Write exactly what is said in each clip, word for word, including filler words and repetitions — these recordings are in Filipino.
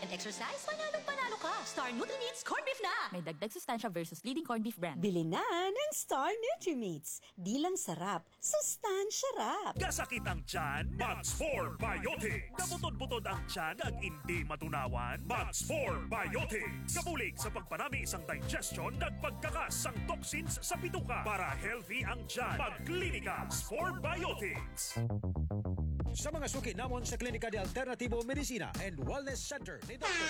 and exercise, panalo-panalo ka. Star Nutri-Meats Corned Beef na! May dagdag sustansya versus leading corned beef brand. Bili na ng Star Nutri-Meats. Di lang sarap, sustansya rap. Kasakit ang tiyan, Max four Biotics. Kabutod-butod ang tiyan ag hindi matunawan, Max four Biotics. Kabulig sa pagpanami isang digestion ag pagkakas ang toxins sa bituka para healthy ang tiyan. Magklinika four Biotics. Sa mga suki namon sa Klinika de Alternativo Medicina and Wellness Center ni Doctor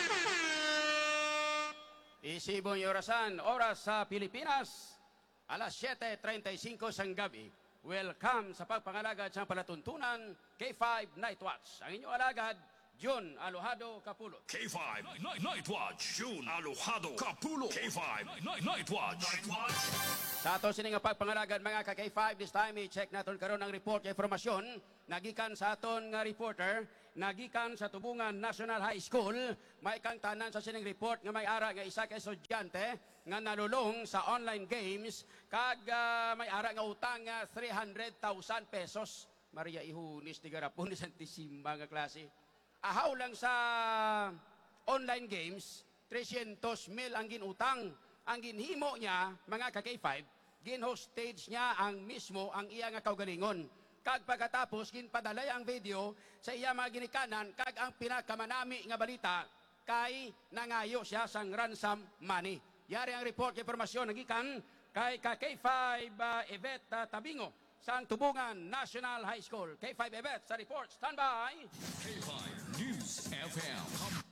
Isibong orasan, oras sa Pilipinas, alas siyete treinta y cinco sang gabi. Welcome sa pagpangalagad sa palatuntunan K five Night Watch. Ang inyong alagad, June Alojado Capulot. K five Night, Night Watch. June Alojado Capulot. K five Night, Night Watch. Night Watch. Sa ato sining nga pagpangalagad mga ka K five, this time i-check natin karon ang report kay informasyon nagikan sa aton nga reporter, nagikan sa Tubungan National High School. May kang tanan sa sining report nga may ara nga isa ka estudyante nga nalulong sa online games kag uh, may ara nga utang nga three hundred thousand pesos. Maria Ihunis ti garapon ni Santisima nga klase. Ahaw lang sa online games, three hundred mil ang ginutang. Ang ginhimo niya, mga ka K five, ginhostage niya ang mismo ang iya nga kaugalingon. Kag pagkatapos, ginpadalay ang video sa iya mga ginikanan, kag ang pinakamanami nga balita, kay nangayo siya sang ransom money. Yari ang report kay informasyon nagikan kay ka K five uh, Yvette uh, Tabingo sang Tubungan National High School. K five Yvette sa report, standby! K five News F M.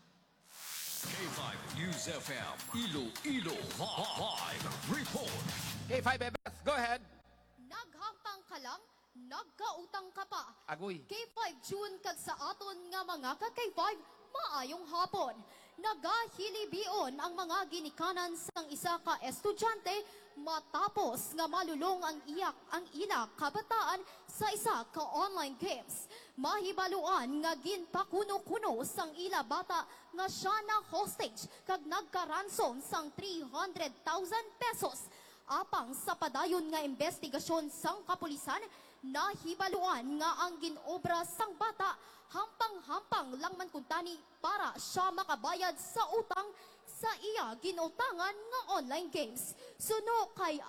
K five News F M. Iloilo Live Report. K five Yvette, go ahead! Naghangtang ka lang, nagkautang ka pa. Agoy. K five June kag sa aton nga mga ka K five, maayong hapon. Nagahilibion ang mga ginikanan sang isa ka estudyante matapos nga malulong ang iyak ang ila kabataan sa isa ka online games. Mahibaluan nga ginpakuno-kuno sang ila bata nga siya na hostage kag nagkaransom sang three hundred thousand pesos. Apang sa padayon nga investigasyon sang kapulisan, nahibaluan nga ang ginobra sang bata hampang-hampang lang man kuntani para siya makabayad sa utang sa iya ginutangan nga online games. Suno kay